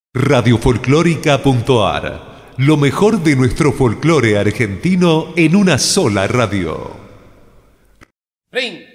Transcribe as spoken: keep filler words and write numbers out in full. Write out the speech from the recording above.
Radiofolclórica.ar. Lo mejor de nuestro folclore argentino en una sola radio. Ring.